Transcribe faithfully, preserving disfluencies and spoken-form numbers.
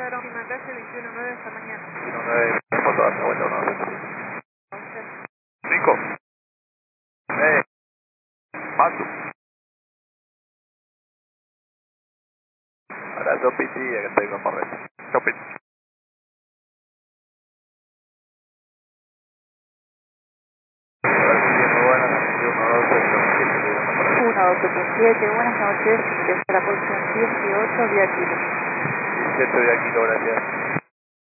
Sara, última calle, veintiuno nueve esta mañana. veintiuno nueve, foto, dame vuelta, uno, dos, tres. cinco. Eh, Paso. Abrazo, Piti, que estoy con Morrete. Chau, Piti. uno doce siete, buenas noches, desde la posición dieciocho, vía kilo. dieciocho de aquí, gracias.